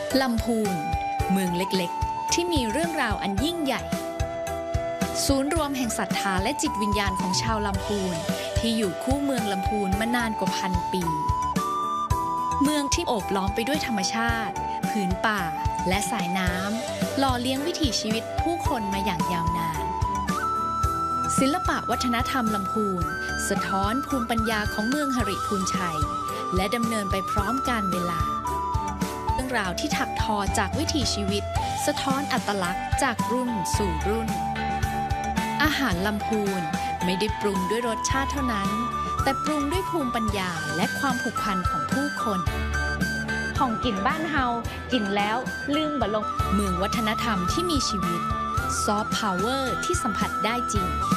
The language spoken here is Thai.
ลำพูนเมืองเล็กๆที่มีเรื่องราวอันยิ่งใหญ่ศูนย์รวมแห่งศรัทธาและจิตวิญญาณของชาวลำพูนที่อยู่คู่เมืองลำพูนมานานกว่า1,000 ปีเมืองที่โอบล้อมไปด้วยธรรมชาติผืนป่าและสายน้ำหล่อเลี้ยงวิถีชีวิตผู้คนมาอย่างยาวนานศิลปะวัฒนธรรมลำพูนสะท้อนภูมิปัญญาของเมืองหริพูนชัยและดำเนินไปพร้อมกาลเวลาเรื่องราวที่ถักทอจากวิถีชีวิตสะท้อนอัตลักษณ์จากรุ่นสู่รุ่นอาหารลำพูนไม่ได้ปรุงด้วยรสชาติเท่านั้นแต่ปรุงด้วยภูมิปัญญาและความผูกพันของผู้คนของกินบ้านเฮากินแล้วลืมบ่ลงเมืองวัฒนธรรมที่มีชีวิตซอฟต์พาวเวอร์ที่สัมผัสได้จริง